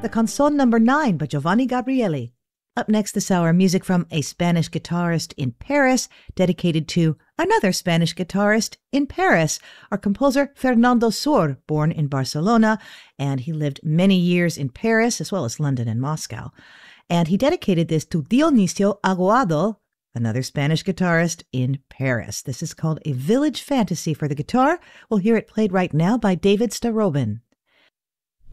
the Canción Number 9 by Giovanni Gabrieli. Up next this hour, music from a Spanish guitarist in Paris, dedicated to another Spanish guitarist in Paris, our composer Fernando Sur, born in Barcelona, and he lived many years in Paris, as well as London and Moscow. And he dedicated this to Dionisio Aguado, another Spanish guitarist in Paris. This is called A Village Fantasy for the guitar. We'll hear it played right now by David Starobin.